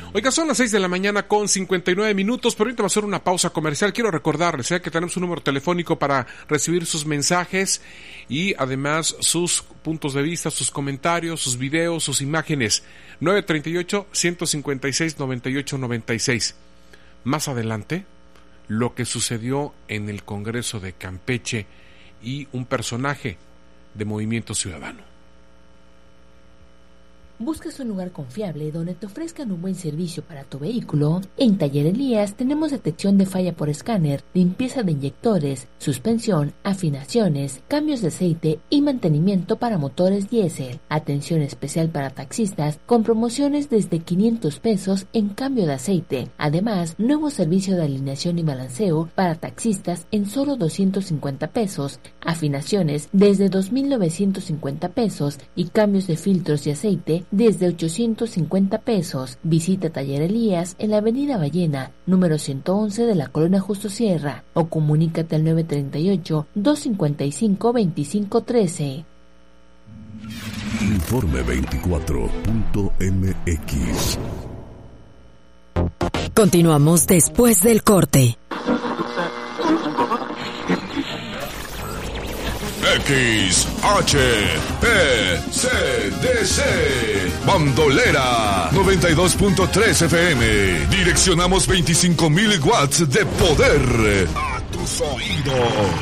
Oiga, son las 6 de la mañana con 59 minutos, pero ahorita va a ser una pausa comercial. Quiero recordarles que tenemos un número telefónico para recibir sus mensajes y además sus puntos de vista, sus comentarios, sus videos, sus imágenes. 938-156-9896. Más adelante, lo que sucedió en el Congreso de Campeche y un personaje de Movimiento Ciudadano. ¿Buscas un lugar confiable donde te ofrezcan un buen servicio para tu vehículo? En Taller Elías tenemos detección de falla por escáner, limpieza de inyectores, suspensión, afinaciones, cambios de aceite y mantenimiento para motores diésel. Atención especial para taxistas con promociones desde 500 pesos en cambio de aceite. Además, nuevo servicio de alineación y balanceo para taxistas en solo 250 pesos. Afinaciones desde 2,950 pesos y cambios de filtros y aceite desde 850 pesos. Visita Taller Elías en la Avenida Ballena, número 111 de la Colonia Justo Sierra, o comunícate al 938-255-2513. Informe 24.mx. Continuamos después del corte. XHPCDC Bandolera 92.3 FM. Direccionamos 25,000 watts de poder a tus oídos.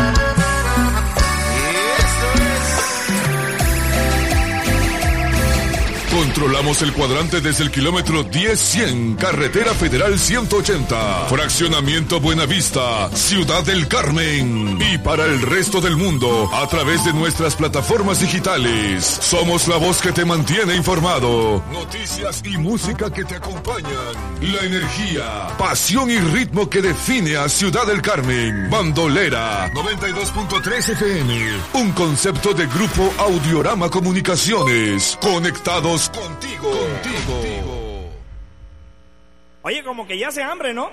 Controlamos el cuadrante desde el kilómetro 10-100, Carretera Federal 180, Fraccionamiento Buenavista, Ciudad del Carmen. Y para el resto del mundo, a través de nuestras plataformas digitales. Somos la voz que te mantiene informado. Noticias y música que te acompañan. La energía, pasión y ritmo que define a Ciudad del Carmen. Bandolera 92.3 FM. Un concepto de Grupo Audiorama Comunicaciones. Conectados contigo. Oye, como que ya hace hambre, ¿no?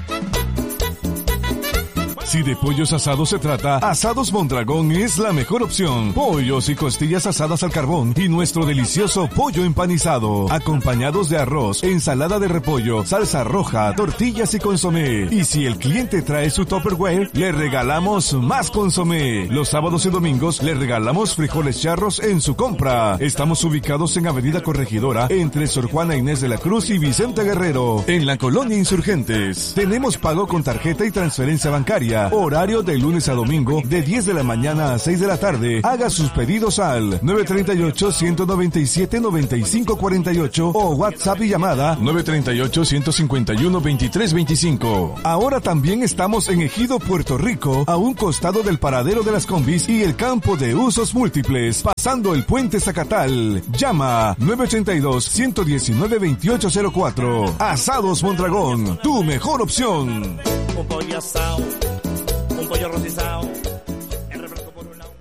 Si de pollos asados se trata, Asados Mondragón es la mejor opción. Pollos y costillas asadas al carbón y nuestro delicioso pollo empanizado, acompañados de arroz, ensalada de repollo, salsa roja, tortillas y consomé. Y si el cliente trae su Tupperware, le regalamos más consomé. Los sábados y domingos le regalamos frijoles charros en su compra. Estamos ubicados en Avenida Corregidora, entre Sor Juana Inés de la Cruz y Vicente Guerrero, en la Colonia Insurgentes. Tenemos pago con tarjeta y transferencia bancaria. Horario de lunes a domingo de 10 de la mañana a 6 de la tarde. Haga sus pedidos al 938-197-9548 o WhatsApp y llamada 938-151-2325. Ahora también estamos en Ejido, Puerto Rico, a un costado del paradero de las combis y el campo de usos múltiples, pasando el puente Zacatal. Llama 982-119-2804. Asados Mondragón, tu mejor opción. Un pollo asado, un pollo rostizado, el refresco por un lado.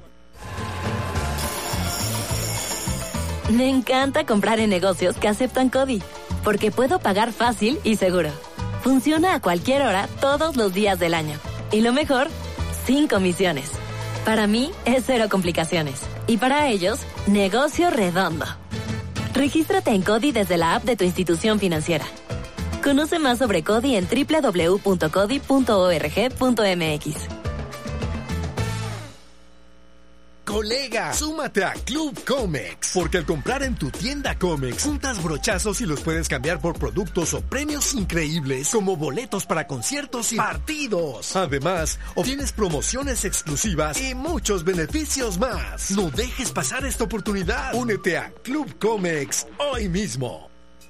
Me encanta comprar en negocios que aceptan CODI, porque puedo pagar fácil y seguro. Funciona a cualquier hora, todos los días del año. Y lo mejor, sin comisiones. Para mí, es cero complicaciones. Y para ellos, negocio redondo. Regístrate en CODI desde la app de tu institución financiera. Conoce más sobre CODI en www.codi.org.mx. Colega, súmate a Club Comex, porque al comprar en tu tienda Comex, juntas brochazos y los puedes cambiar por productos o premios increíbles como boletos para conciertos y partidos. Además, obtienes promociones exclusivas y muchos beneficios más. No dejes pasar esta oportunidad. Únete a Club Comex hoy mismo.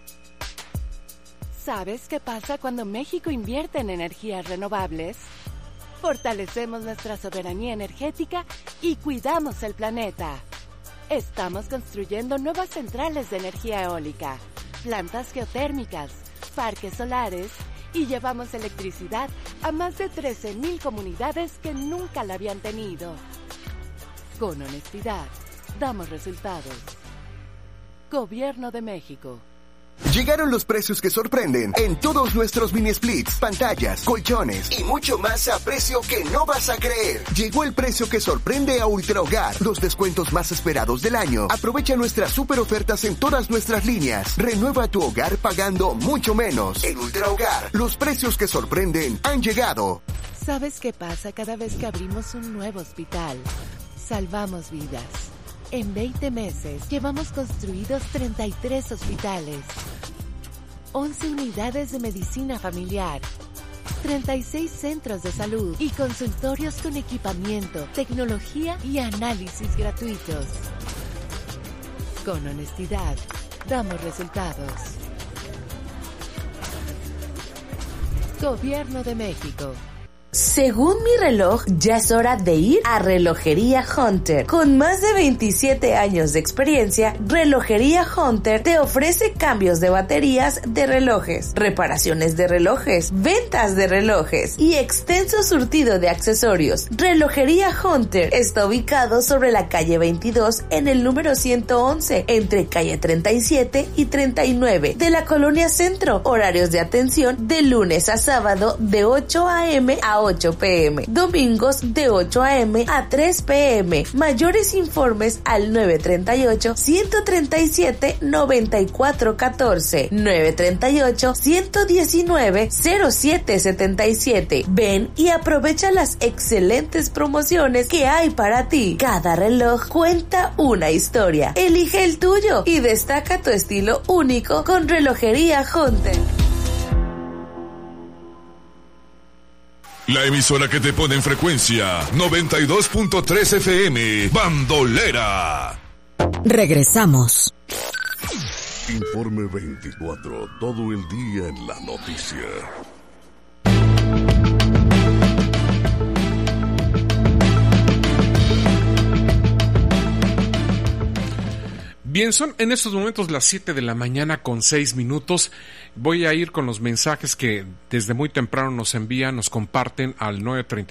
¿Sabes qué pasa cuando México invierte en energías renovables? Fortalecemos nuestra soberanía energética y cuidamos el planeta. Estamos construyendo nuevas centrales de energía eólica, plantas geotérmicas, parques solares y llevamos electricidad a más de 13,000 comunidades que nunca la habían tenido. Con honestidad, damos resultados. Gobierno de México. Llegaron los precios que sorprenden en todos nuestros mini splits, pantallas, colchones y mucho más a precio que no vas a creer. Llegó el precio que sorprende a Ultra Hogar, los descuentos más esperados del año. Aprovecha nuestras super ofertas en todas nuestras líneas. Renueva tu hogar pagando mucho menos. En Ultra Hogar, los precios que sorprenden han llegado. ¿Sabes qué pasa cada vez que abrimos un nuevo hospital? Salvamos vidas. En 20 meses llevamos construidos 33 hospitales, 11 unidades de medicina familiar, 36 centros de salud y consultorios con equipamiento, tecnología y análisis gratuitos. Con honestidad, damos resultados. Gobierno de México. Según mi reloj, ya es hora de ir a Relojería Hunter. Con más de 27 años de experiencia, Relojería Hunter te ofrece cambios de baterías de relojes, reparaciones de relojes, ventas de relojes y extenso surtido de accesorios. Relojería Hunter está ubicado sobre la calle 22 en el número 111, entre calle 37 y 39 de la Colonia Centro. Horarios de atención de lunes a sábado de 8 a.m. a 8 p.m. Domingos de 8 a.m. a 3 p.m. Mayores informes al 938-137-9414. 938-119-0777. Ven y aprovecha las excelentes promociones que hay para ti. Cada reloj cuenta una historia. Elige el tuyo y destaca tu estilo único con Relojería Hunter. La emisora que te pone en frecuencia 92.3 FM, Bandolera. Regresamos. Informe 24, todo el día en la noticia. Bien, son en estos momentos las 7 de la mañana con 6 minutos. Voy a ir con los mensajes que desde muy temprano nos envían, nos comparten al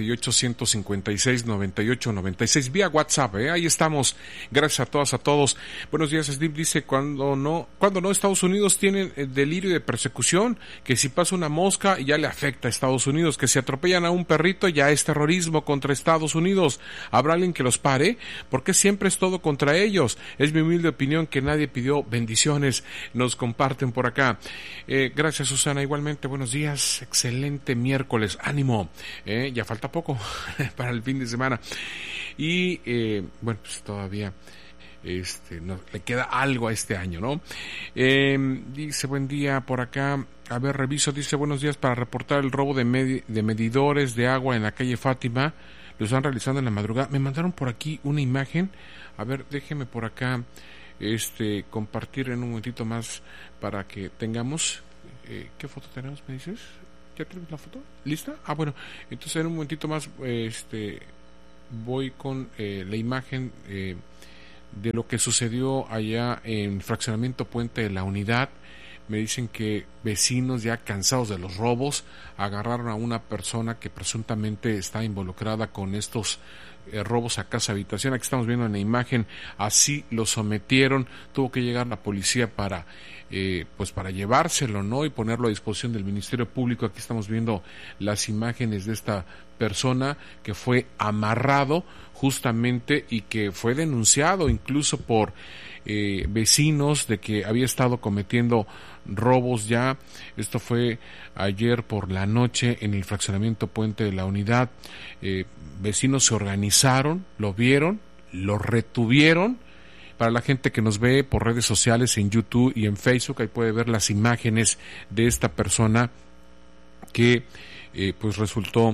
938-156-9896 vía WhatsApp. Ahí estamos. Gracias a todas, a todos. Buenos días, Steve. Dice, cuando no Estados Unidos tiene delirio de persecución, que si pasa una mosca ya le afecta a Estados Unidos, que si atropellan a un perrito ya es terrorismo contra Estados Unidos. ¿Habrá alguien que los pare? Porque siempre es todo contra ellos. Es mi humilde opinión que nadie pidió bendiciones. Nos comparten por acá. Gracias, Susana. Igualmente, buenos días. Excelente miércoles. Ánimo. Ya falta poco para el fin de semana. Y, bueno, pues todavía no, le queda algo a este año, ¿no? Dice, buen día por acá. A ver, reviso. Dice, buenos días, para reportar el robo de medidores de agua en la calle Fátima. Lo están realizando en la madrugada. Me mandaron por aquí una imagen. A ver, déjeme por acá compartir en un momentito más para que tengamos. ¿Qué foto tenemos, me dices? ¿Ya tenemos la foto? ¿Lista? Ah, bueno, entonces en un momentito más voy con la imagen de lo que sucedió allá en Fraccionamiento Puente de la Unidad. Me dicen que vecinos ya cansados de los robos agarraron a una persona que presuntamente está involucrada con estos robos a casa habitación. Aquí estamos viendo en la imagen, así lo sometieron, tuvo que llegar la policía para llevárselo, ¿no? Y ponerlo a disposición del Ministerio Público. Aquí estamos viendo las imágenes de esta persona que fue amarrado justamente y que fue denunciado incluso por vecinos de que había estado cometiendo robos ya. Esto fue ayer por la noche en el Fraccionamiento Puente de la Unidad. Vecinos se organizaron, lo vieron, lo retuvieron. Para la gente que nos ve por redes sociales en YouTube y en Facebook, ahí puede ver las imágenes de esta persona que pues resultó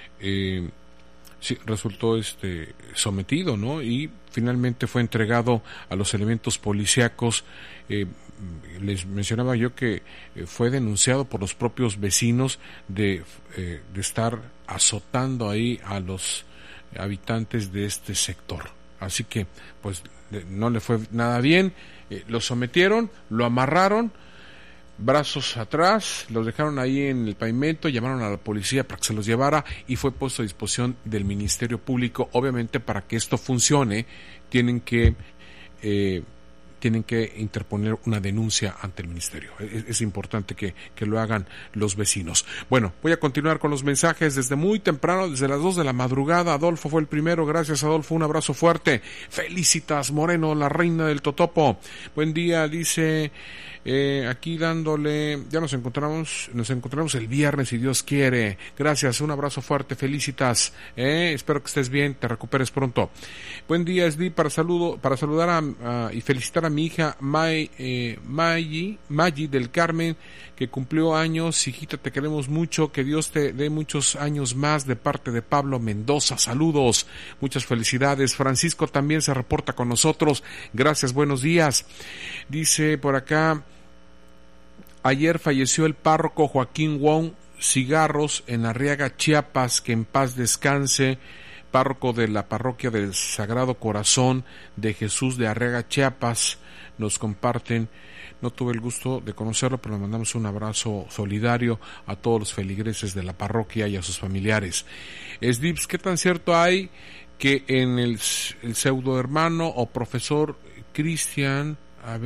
sometido, ¿no? Y finalmente fue entregado a los elementos policíacos. Les mencionaba yo que fue denunciado por los propios vecinos de estar azotando ahí a los habitantes de este sector. Así que pues no le fue nada bien. Lo sometieron, lo amarraron, brazos atrás, los dejaron ahí en el pavimento, llamaron a la policía para que se los llevara y fue puesto a disposición del Ministerio Público. Obviamente, para que esto funcione tienen que tienen que interponer una denuncia ante el ministerio. Es importante que lo hagan los vecinos. Bueno, voy a continuar con los mensajes desde muy temprano, desde las 2 de la madrugada. Adolfo fue el primero. Gracias, Adolfo. Un abrazo fuerte. Felicitas Moreno, la reina del Totopo. Buen día, dice... aquí dándole, ya nos encontramos el viernes si Dios quiere. Gracias, un abrazo fuerte, felicitas, espero que estés bien, te recuperes pronto. Buen día, Esli, para saludar y felicitar a mi hija Maggi del Carmen, que cumplió años. Hijita, te queremos mucho, que Dios te dé muchos años más, de parte de Pablo Mendoza. Saludos, muchas felicidades. Francisco también se reporta con nosotros. Gracias, buenos días. Dice por acá: ayer falleció el párroco Joaquín Wong Cigarros en Arriaga, Chiapas, que en paz descanse, párroco de la parroquia del Sagrado Corazón de Jesús de Arriaga, Chiapas. Nos comparten, no tuve el gusto de conocerlo, pero le mandamos un abrazo solidario a todos los feligreses de la parroquia y a sus familiares. Esdips, ¿qué tan cierto hay que en el pseudo hermano o profesor Cristian,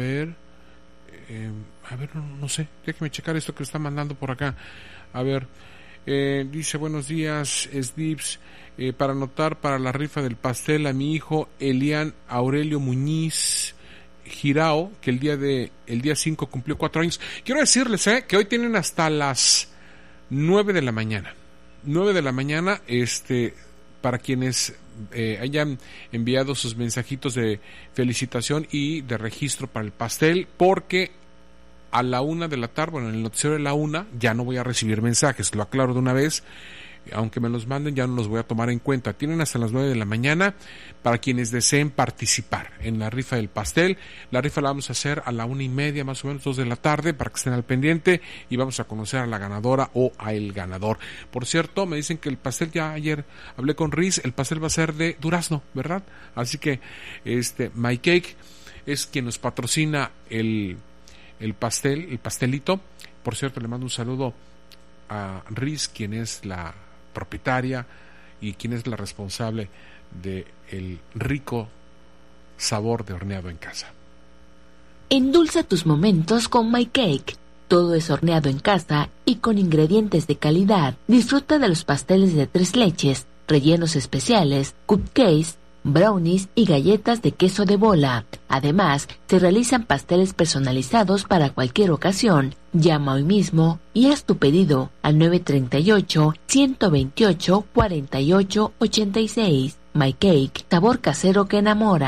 no sé, déjeme checar esto que está mandando por acá. Dice: buenos días, Esdips, para anotar para la rifa del pastel a mi hijo Elian Aurelio Muñiz Girao, que el día 5 cumplió 4 años. Quiero decirles que hoy tienen hasta las 9 de la mañana. 9 de la mañana, para quienes hayan enviado sus mensajitos de felicitación y de registro para el pastel, porque a la 1 de la tarde, en el noticiero de la 1, ya no voy a recibir mensajes, lo aclaro de una vez. Aunque me los manden, ya no los voy a tomar en cuenta. Tienen hasta las 9 de la mañana para quienes deseen participar en la rifa del pastel. La rifa la vamos a hacer a la 1:30, más o menos 2 de la tarde, para que estén al pendiente, y vamos a conocer a la ganadora o a el ganador. Por cierto, me dicen que el pastel, ya ayer hablé con Riz, el pastel va a ser de durazno, ¿verdad? Así que My Cake es quien nos patrocina el pastelito. Por cierto, le mando un saludo a Riz, quien es la propietaria y quien es la responsable de el rico sabor de horneado en casa. Endulza tus momentos con My Cake. Todo es horneado en casa y con ingredientes de calidad. Disfruta de los pasteles de 3 leches, rellenos especiales, cupcakes, brownies y galletas de queso de bola. Además, se realizan pasteles personalizados para cualquier ocasión. Llama hoy mismo y haz tu pedido al 938-128-4886. My Cake, sabor casero que enamora.